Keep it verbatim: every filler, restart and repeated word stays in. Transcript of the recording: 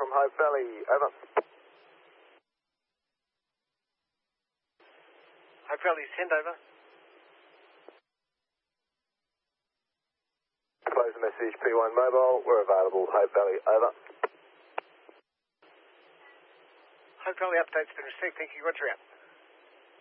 from Hope Valley, over. Hope Valley, send over. Close the message, P one Mobile, we're available, Hope Valley, over. Hope Valley update's been received, thank you, roger out.